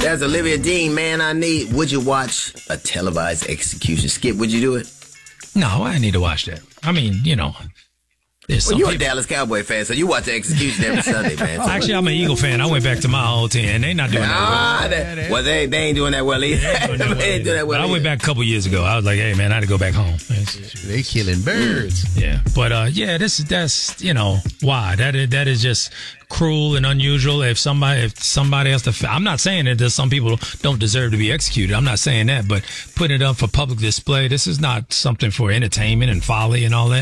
There's Olivia Dean, Man I Need. Would you watch a televised execution? Skip, would you do it? No, I need to watch that. I mean, Well, you're a Dallas Cowboy fan, so you watch the execution every Sunday, man. So actually, I'm an Eagle fan. I went back to my old team, and they not doing that well. Well, they ain't doing that well either. They ain't doing that well But I went back a couple years ago. I was like, hey, man, I had to go back home. They killing birds. Yeah. But, that's why. That is just cruel and unusual. If somebody else I'm not saying that some people don't deserve to be executed. I'm not saying that, but putting it up for public display, this is not something for entertainment and folly and all that.